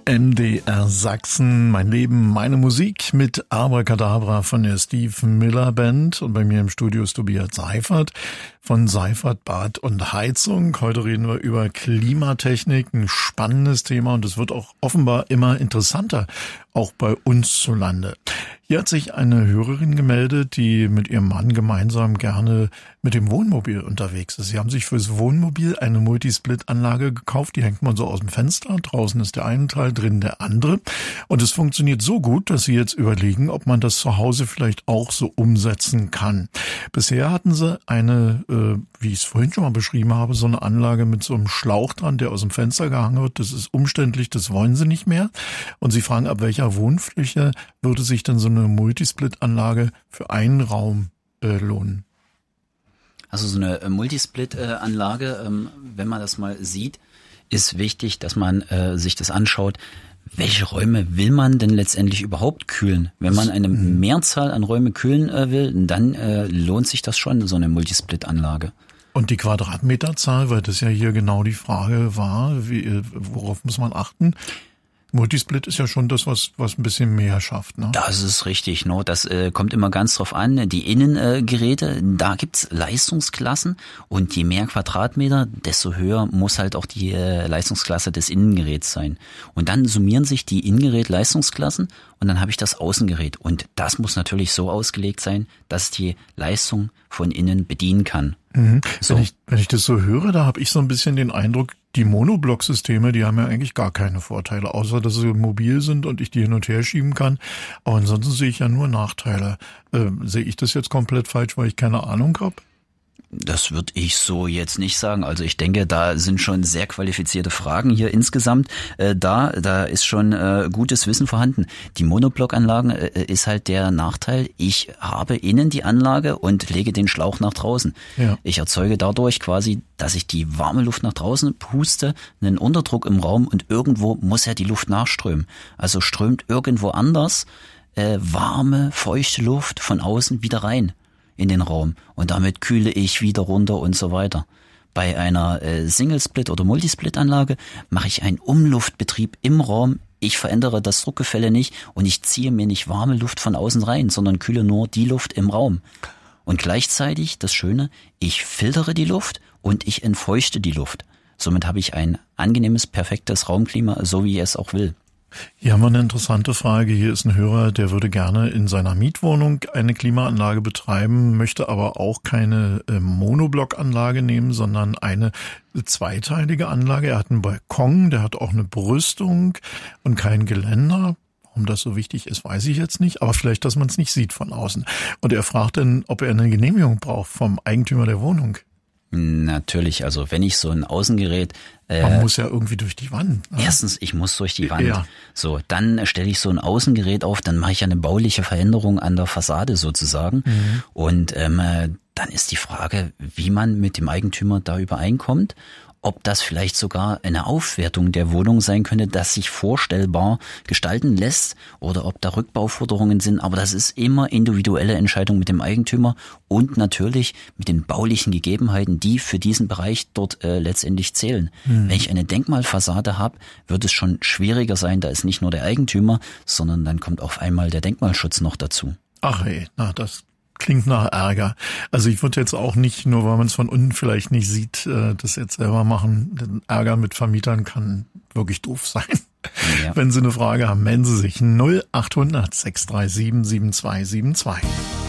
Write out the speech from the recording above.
MDR Sachsen, mein Leben, meine Musik mit Abracadabra von der Steve Miller Band. Und bei mir im Studio ist Tobias Seifert von Seifert Bad und Heizung. Heute reden wir über Klimatechnik, ein spannendes Thema und es wird auch offenbar immer interessanter, auch bei uns zu Lande. Hier hat sich eine Hörerin gemeldet, die mit ihrem Mann gemeinsam gerne mit dem Wohnmobil unterwegs ist. Sie haben sich fürs Wohnmobil eine Multisplit-Anlage gekauft, die hängt man so aus dem Fenster. Draußen ist der eine Teil, drin der andere. Und es funktioniert so gut, dass sie jetzt überlegen, ob man das zu Hause vielleicht auch so umsetzen kann. Bisher hatten sie eine, wie ich es vorhin schon mal beschrieben habe, so eine Anlage mit so einem Schlauch dran, der aus dem Fenster gehangen wird. Das ist umständlich, das wollen sie nicht mehr. Und sie fragen, ab welcher Wohnfläche würde sich denn so eine Multisplit-Anlage für einen Raum lohnen? Also so eine Multisplit-Anlage, wenn man das mal sieht, ist wichtig, dass man sich das anschaut. Welche Räume will man denn letztendlich überhaupt kühlen? Wenn man eine Mehrzahl an Räume kühlen will, dann lohnt sich das schon, so eine Multisplit-Anlage. Und die Quadratmeterzahl, weil das ja hier genau die Frage war, worauf muss man achten? Multisplit ist ja schon das, was ein bisschen mehr schafft, ne? Das ist richtig, ne? Das kommt immer ganz drauf an. Die Innengeräte, da gibt's Leistungsklassen und je mehr Quadratmeter, desto höher muss halt auch die Leistungsklasse des Innengeräts sein. Und dann summieren sich die Innengerät-Leistungsklassen und dann habe ich das Außengerät. Und das muss natürlich so ausgelegt sein, dass die Leistung von innen bedienen kann. Mhm. So. Wenn ich das so höre, da habe ich so ein bisschen den Eindruck, die Monoblock-Systeme, die haben ja eigentlich gar keine Vorteile, außer dass sie mobil sind und ich die hin und her schieben kann. Aber ansonsten sehe ich ja nur Nachteile. Sehe ich das jetzt komplett falsch, weil ich keine Ahnung habe? Das würde ich so jetzt nicht sagen. Also ich denke, da sind schon sehr qualifizierte Fragen hier insgesamt. Da ist schon gutes Wissen vorhanden. Die Monoblockanlagen ist halt der Nachteil. Ich habe innen die Anlage und lege den Schlauch nach draußen. Ja. Ich erzeuge dadurch quasi, dass ich die warme Luft nach draußen puste, einen Unterdruck im Raum und irgendwo muss ja die Luft nachströmen. Also strömt irgendwo anders warme, feuchte Luft von außen wieder rein in den Raum und damit kühle ich wieder runter und so weiter. Bei einer Single-Split- oder Multisplit-Anlage mache ich einen Umluftbetrieb im Raum. Ich verändere das Druckgefälle nicht und ich ziehe mir nicht warme Luft von außen rein, sondern kühle nur die Luft im Raum. Und gleichzeitig, das Schöne, ich filtere die Luft und ich entfeuchte die Luft. Somit habe ich ein angenehmes, perfektes Raumklima, so wie ich es auch will. Hier haben wir eine interessante Frage. Hier ist ein Hörer, der würde gerne in seiner Mietwohnung eine Klimaanlage betreiben, möchte aber auch keine Monoblockanlage nehmen, sondern eine zweiteilige Anlage. Er hat einen Balkon, der hat auch eine Brüstung und kein Geländer. Warum das so wichtig ist, weiß ich jetzt nicht, aber vielleicht, dass man es nicht sieht von außen. Und er fragt dann, ob er eine Genehmigung braucht vom Eigentümer der Wohnung. Natürlich, also wenn ich so ein Außengerät... Man muss ja irgendwie durch die Wand. Ne? Erstens, ich muss durch die Wand. Ja. So, dann stelle ich so ein Außengerät auf, dann mache ich eine bauliche Veränderung an der Fassade sozusagen. Mhm. Und dann ist die Frage, wie man mit dem Eigentümer da übereinkommt. Ob das vielleicht sogar eine Aufwertung der Wohnung sein könnte, das sich vorstellbar gestalten lässt oder ob da Rückbauforderungen sind. Aber das ist immer individuelle Entscheidung mit dem Eigentümer und natürlich mit den baulichen Gegebenheiten, die für diesen Bereich dort letztendlich zählen. Wenn ich eine Denkmalfassade habe, wird es schon schwieriger sein. Da ist nicht nur der Eigentümer, sondern dann kommt auf einmal der Denkmalschutz noch dazu. Ach ey, na das klingt nach Ärger. Also ich würde jetzt auch nicht, nur weil man es von unten vielleicht nicht sieht, das jetzt selber machen. Denn Ärger mit Vermietern kann wirklich doof sein. Ja. Wenn Sie eine Frage haben, melden Sie sich 0800 637 7272.